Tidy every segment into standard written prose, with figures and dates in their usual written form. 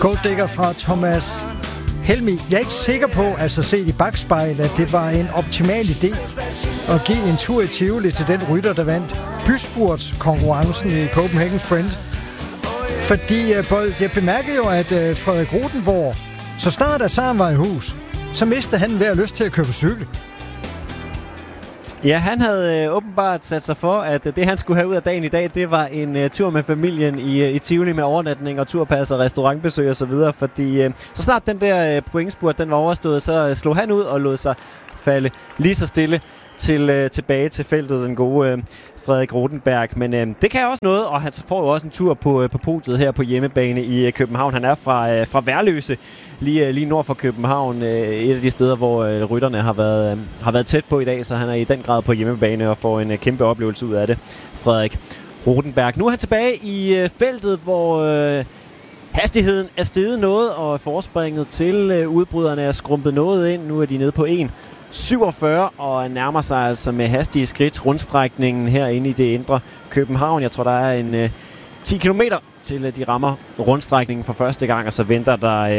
Golddigger fra Thomas Helmig. Jeg er ikke sikker på, altså set i bakspejl, at det var en optimal idé at give en tur i Tivoli til den rytter, der vandt byspurtskonkurrencen i Copenhagen Sprint. Fordi, Bold, jeg bemærkede jo, at Frederik Rotenborg, så snart da Søren var i hus, så mistede han hver lyst til at køre på cykel. Ja, han havde åbenbart sat sig for, at det han skulle have ud af dagen i dag, det var en tur med familien i Tivoli med overnatning og turpas og restaurantbesøg og så videre, fordi så snart den der pointspurt den var overstået, så slog han ud og lod sig falde lige så stille tilbage til feltet, den gode Frederik Rotenberg. Men det kan også noget, og han får jo også en tur på podiet her på hjemmebane i København. Han er fra Værløse, lige nord for København. Et af de steder, hvor rytterne har været tæt på i dag, så han er i den grad på hjemmebane og får en kæmpe oplevelse ud af det, Frederik Rotenberg. Nu er han tilbage i feltet, hvor hastigheden er steget noget, og forspringet til udbryderne er skrumpet noget ind. Nu er de nede på 1,47 og nærmer sig altså med hastige skridt rundstrækningen herinde i det indre København. Jeg tror, der er en 10 km til de rammer rundstrækningen for første gang, og så venter der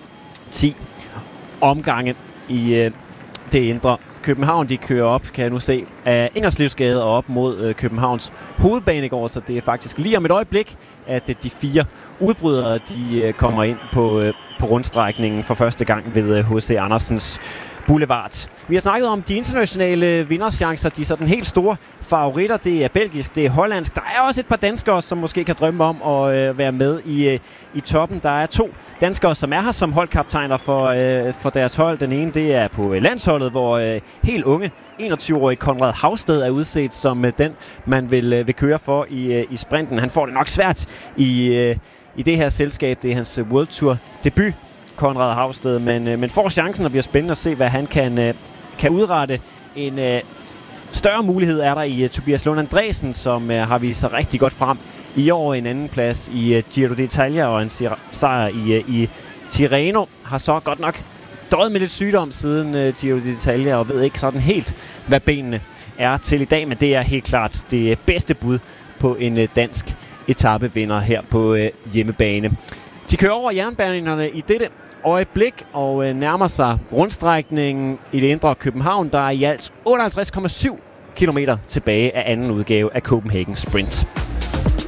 10 omgange i det indre København. De kører op, kan jeg nu se, af Ingerslevsgade og op mod Københavns hovedbanegård, så det er faktisk lige om et øjeblik, at de 4 udbrydere de kommer ind på rundstrækningen for første gang ved H.C. Andersens Boulevard. Vi har snakket om de internationale vinderchancer, de sådan helt store favoritter. Det er belgisk, det er hollandsk. Der er også et par danskere, som måske kan drømme om at være med i toppen. Der er 2 danskere, som er her som holdkaptajner for deres hold. Den ene, det er på landsholdet, hvor helt unge 21-årige Konrad Haugsted er udset som den, man vil køre for i sprinten. Han får det nok svært i det her selskab. Det er hans World Tour debut, Konrad Haugsted, men får chancen, og bliver spændende at se, hvad han kan udrette. En større mulighed er der i Tobias Lund Andresen, som har vist sig rigtig godt frem i år. En anden plads i Giro d'Italia og en sejr i Tirreno. Har så godt nok døjet med lidt sygdom siden Giro d'Italia, og ved ikke sådan helt, hvad benene er til i dag, men det er helt klart det bedste bud på en dansk etapevinder her på hjemmebane. De kører over jernbanerne i dette øjeblik og nærmer sig rundstrækningen i det indre København. Der er i alt 58,7 kilometer tilbage af anden udgave af Copenhagen Sprint.